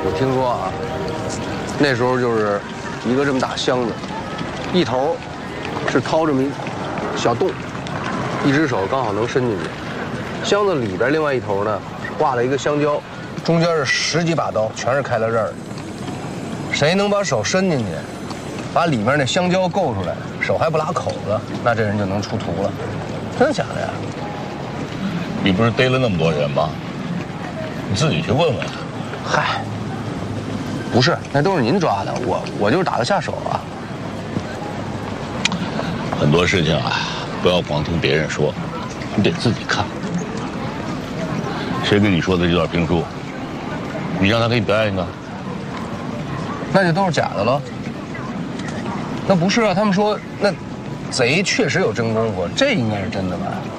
我听说啊，那时候就是一个这么大箱子，一头是掏这么一小洞，一只手刚好能伸进去。箱子里边另外一头呢，挂了一个香蕉，中间是10几把刀，全是开了刃儿的。谁能把手伸进去，把里面那香蕉够出来，手还不拉口子，那这人就能出徒了。真的假的呀？ 你不是逮了那么多人吗？你自己去问问。 嗨，不是，那都是您抓的，我就是打个下手啊。 很多事情啊，不要光听别人说，你得自己看。谁跟你说的这段评书？你让他给你表演一个。 那就都是假的了。那不是啊，他们说那贼确实有真功夫，这应该是真的吧？